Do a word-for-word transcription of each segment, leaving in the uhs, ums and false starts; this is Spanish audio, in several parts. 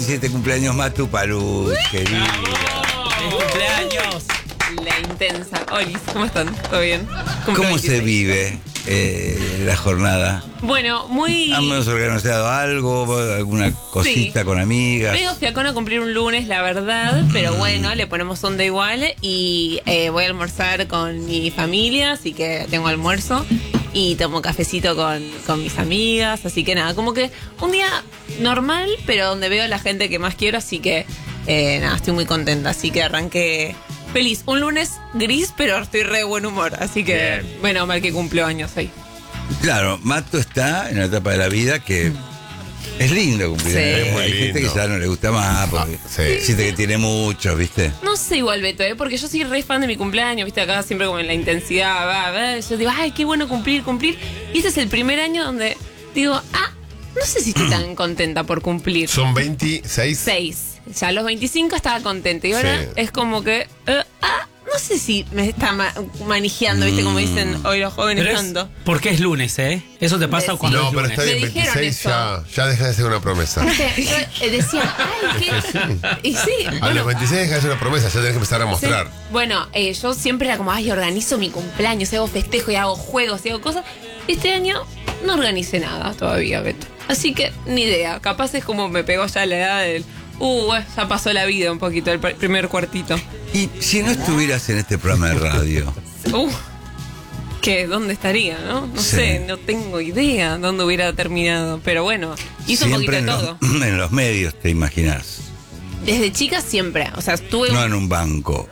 veintisiete cumpleaños Matu Paluz, querida. ¡Feliz cumpleaños! La intensa. Olis, ¿cómo están? ¿Todo bien? Cumple ¿Cómo se veintiséis. vive eh, la jornada? Bueno, muy... ¿Hemos organizado algo? ¿Alguna cosita Sí. con amigas? Medio fiacón a cumplir un lunes, la verdad, pero bueno, le ponemos onda igual y eh, voy a almorzar con mi familia, así que tengo almuerzo y tomo cafecito con, con mis amigas, así que nada, como que un día normal, pero donde veo a la gente que más quiero, así que eh, nada, estoy muy contenta, así que arranqué feliz. Un lunes gris, pero estoy re de buen humor, así que Bien. bueno, mal que cumplo años hoy. Claro, Matu está en la etapa de la vida que es lindo cumplir. Sí. años. Es muy Hay gente que lindo. ya no le gusta más porque Ah, sí. siente que tiene muchos, ¿viste? No sé igual, Beto, ¿eh? Porque yo soy re fan de mi cumpleaños, viste, acá siempre como en la intensidad, va, va. Yo digo, ay, qué bueno cumplir, cumplir. Y este es el primer año donde digo, ah, no sé si estoy tan contenta por cumplir. Son veintiséis. Seis. Ya a los veinticinco estaba contenta y ahora Sí. es como que, eh, ah, no sé si me está ma- manejando, viste, como dicen hoy los jóvenes Pero es tanto. porque es lunes, ¿eh? Eso te pasa Sí. cuando No, es pero lunes. está bien, Me dijeron veintiséis ya, eso. ya deja de ser una promesa. Viste, yo, eh, decía, ay, qué. Y sí, A bueno, los veintiséis deja de ser una promesa, ya tenés que empezar a mostrar. Sí. Bueno, eh, yo siempre era como, ay, organizo mi cumpleaños, hago festejo y hago juegos y hago cosas. Este año no organicé nada todavía, Beto. Así que ni idea. Capaz es como me pegó ya la edad del, uh, eh, ya pasó la vida un poquito, el pr- primer cuartito. Y si no estuvieras en este programa de radio, Uh, ¿qué? ¿Dónde estaría, no? No Sí. sé, no tengo idea dónde hubiera terminado. Pero bueno, hizo un poquito siempre de en todo. los, en los medios, te imaginas. Desde chica siempre. O sea, estuve... No en un banco.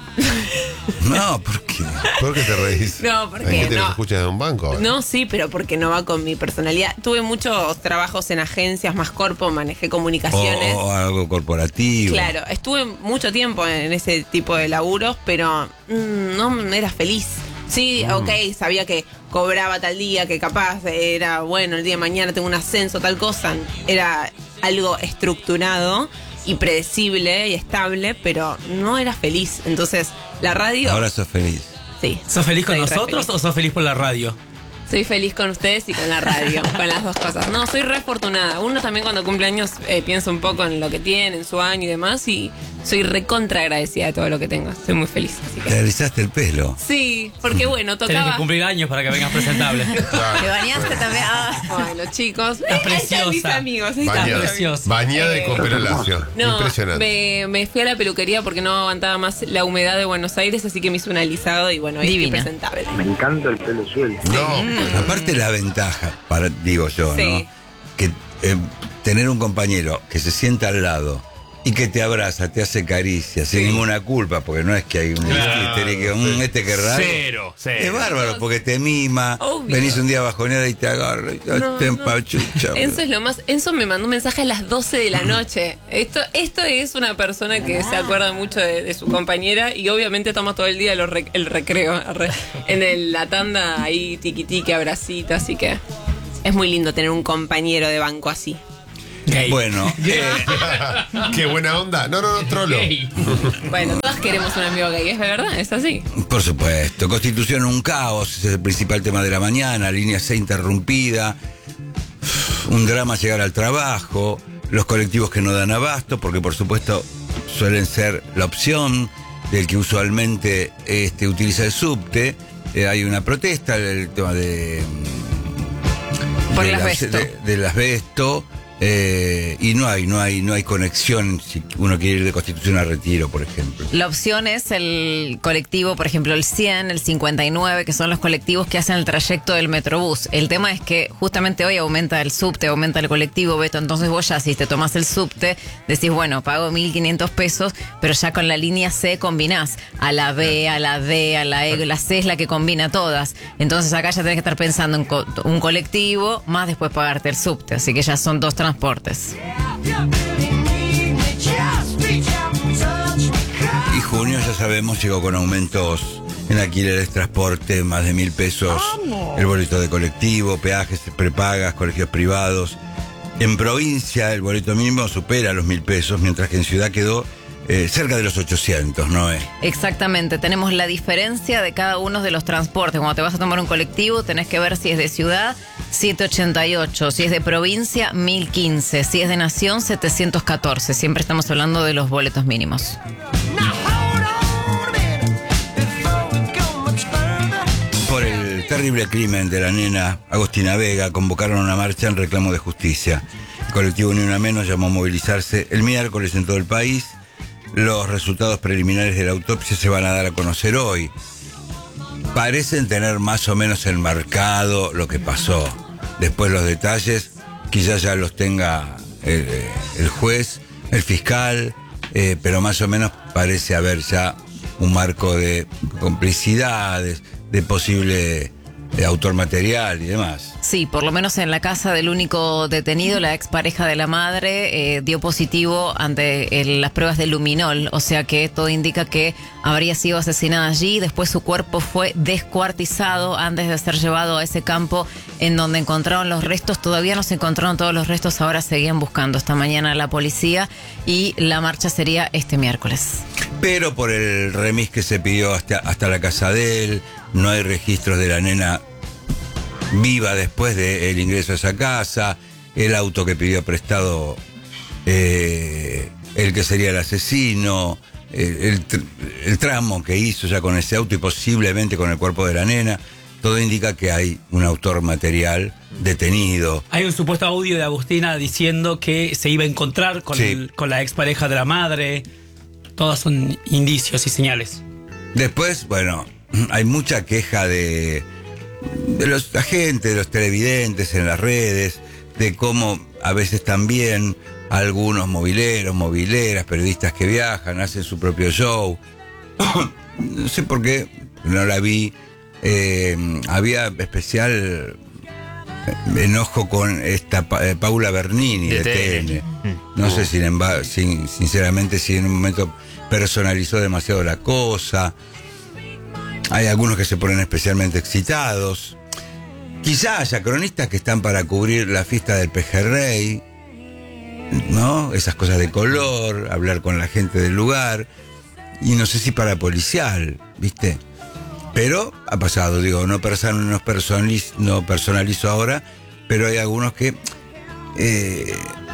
No, ¿por qué? ¿Por qué te reís? No, porque Hay gente que no. te escucha de un banco. No, sí, pero porque no va con mi personalidad. Tuve muchos trabajos en agencias, más corpo, manejé O, comunicaciones. o algo corporativo. Claro, estuve mucho tiempo en ese tipo de laburos, pero mm, no era feliz. Sí, Mm. ok, sabía que cobraba tal día, que capaz era, bueno, el día de mañana tengo un ascenso, tal cosa. Era algo estructurado y predecible y estable, pero no era feliz. Entonces, la radio... Ahora sos feliz. sí. ¿Sos feliz con Soy re nosotros feliz. o sos feliz por la radio? Soy feliz con ustedes y con la radio, con las dos cosas. No, soy re afortunada. Uno también cuando cumple años eh, piensa un poco en lo que tiene, en su año y demás, y soy recontra agradecida de todo lo que tengo. Soy muy feliz, así Te que... alisaste el pelo. Sí, porque bueno, Tenés que tocaba... cumplir años para que vengas presentable. Claro. ¿Te bañaste también? Ah, bueno, chicos. Estás Ahí están mis preciosa. amigos. Ahí están Bañada, mis amigos. preciosa. bañada y Eh, con pelo lacio. No, Impresionante. me, me fui a la peluquería porque no aguantaba más la humedad de Buenos Aires, así que me hice un alisado y bueno, ahí estoy Divina. presentable. Me encanta el pelo suelto. No, Aparte la ventaja, para, digo yo, Sí. ¿no? Que eh, tener un compañero que se sienta al lado y que te abraza, te hace caricias, sin ninguna culpa, porque no es que hay un Claro, este, que un este que raro. Cero, cero. Es bárbaro, porque te mima, Obvio. venís un día bajoneada y te agarra y te, No, te no. empachucha. Enzo es lo más. Enzo me mandó un mensaje a las doce de la noche. Esto, esto es una persona que se acuerda mucho de, de su compañera y obviamente toma todo el día los rec- el recreo. arre, En el- la tanda ahí, tiqui tiqui, abracito, así que es muy lindo tener un compañero de banco así. Gay. Bueno, eh, qué buena onda. No, no, no, trolo. Gay. Bueno, todas queremos un amigo gay, es verdad, es así. por supuesto, Constitución un caos, ese es el principal tema de la mañana, línea C interrumpida, un drama llegar al trabajo, los colectivos que no dan abasto, porque por supuesto suelen ser la opción del que usualmente este, utiliza el subte. Eh, hay una protesta, el tema de... Por de el la- asbesto. de- del asbesto. Eh, y no hay, no hay, no hay conexión si uno quiere ir de Constitución a Retiro, por ejemplo. La opción es el colectivo, por ejemplo, el cien, el cincuenta y nueve, que son los colectivos que hacen el trayecto del Metrobús. El tema es que justamente hoy aumenta el subte, aumenta el colectivo, Beto, entonces vos ya si te tomás el subte, decís, bueno, pago mil quinientos pesos, pero ya con la línea C combinás a la B, a la D, a la E, la C es la que combina todas. Entonces acá ya tenés que estar pensando en co- un colectivo, más después pagarte el subte, así que ya son dos transportes. Y junio, ya sabemos, llegó con aumentos en alquileres, transporte, más de mil pesos, el boleto de colectivo, peajes, prepagas, colegios privados. En provincia el boleto mínimo supera los mil pesos, mientras que en ciudad quedó eh, cerca de los ochocientos, ¿no es? Exactamente, tenemos la diferencia de cada uno de los transportes. Cuando te vas a tomar un colectivo, tenés que ver si es de ciudad, setecientos ochenta y ocho, si es de provincia, mil quince, si es de nación, setecientos catorce. Siempre estamos hablando de los boletos mínimos. Por el terrible crimen de la nena Agostina Vega, convocaron una marcha en reclamo de justicia. El colectivo Ni Una Menos llamó a movilizarse el miércoles en todo el país. Los resultados preliminares de la autopsia se van a dar a conocer hoy. Parecen tener más o menos enmarcado lo que pasó. Después los detalles, quizás ya los tenga el, el juez, el fiscal, eh, pero más o menos parece haber ya un marco de complicidades, de posible de autor material y demás. Sí, por lo menos en la casa del único detenido, la expareja de la madre eh, dio positivo ante el, las pruebas de luminol, o sea que todo indica que habría sido asesinada allí. Después su cuerpo fue descuartizado antes de ser llevado a ese campo en donde encontraron los restos. Todavía no se encontraron todos los restos, ahora seguían buscando esta mañana la policía y la marcha sería este miércoles. Pero por el remis que se pidió hasta, hasta la casa de él, no hay registros de la nena viva después del ingreso a esa casa, el auto que pidió prestado eh, el que sería el asesino, el, el, el tramo que hizo ya con ese auto y posiblemente con el cuerpo de la nena. Todo indica que hay un autor material detenido. Hay un supuesto audio de Agustina diciendo que se iba a encontrar con, Sí. el- con la expareja de la madre. Todos son indicios y señales. Después, bueno, hay mucha queja de, de los agentes, de los televidentes en las redes, de cómo a veces también algunos mobileros, mobileras, periodistas que viajan, hacen su propio show. No sé por qué, no la vi. Eh, había especial enojo con esta Pa- eh, Paula Bernini de, De T T N. N. No sé, sin embargo, sin- sinceramente, si en un momento personalizó demasiado la cosa. Hay algunos que se ponen especialmente excitados. Quizá haya cronistas que están para cubrir la fiesta del pejerrey, ¿no? Esas cosas de color, hablar con la gente del lugar. Y no sé si para policial, ¿viste? Pero ha pasado, digo, no, person, no, personalizo, no personalizo ahora, pero hay algunos que... eh,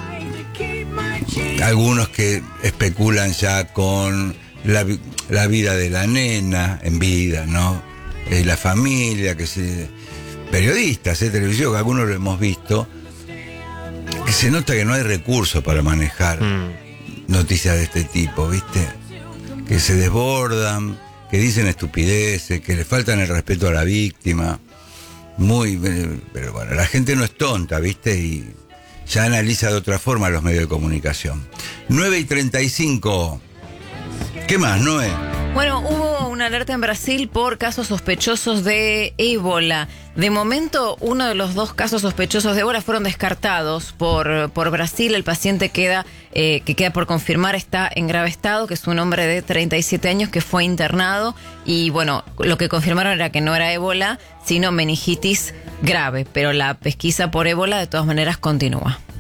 algunos que especulan ya con la, vi- la vida de la nena en vida, ¿no? Eh, la familia, que se... periodistas, eh, televisión, que algunos lo hemos visto, que se nota que no hay recursos para manejar Mm. noticias de este tipo, ¿viste? Que se desbordan, que dicen estupideces, que le faltan el respeto a la víctima. Muy, eh, pero bueno, la gente no es tonta, ¿viste? Y ya analiza de otra forma los medios de comunicación. nueve y treinta y cinco. ¿Qué más, Noé? Bueno, hubo una alerta en Brasil por casos sospechosos de ébola. De momento, uno de los dos casos sospechosos de ébola fueron descartados por, por Brasil. El paciente queda, eh, que queda por confirmar está en grave estado, que es un hombre de treinta y siete años que fue internado. Y bueno, lo que confirmaron era que no era ébola, sino meningitis grave. Pero la pesquisa por ébola de todas maneras continúa.